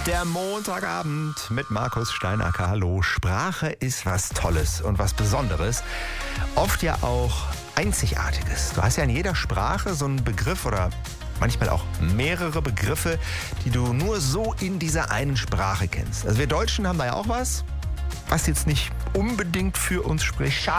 Der Montagabend mit Markus Steinacker. Hallo. Sprache ist was Tolles und was Besonderes. Oft ja auch Einzigartiges. Du hast ja in jeder Sprache so einen Begriff oder manchmal auch mehrere Begriffe, die du nur so in dieser einen Sprache kennst. Also wir Deutschen haben da ja auch was jetzt nicht unbedingt für uns spricht.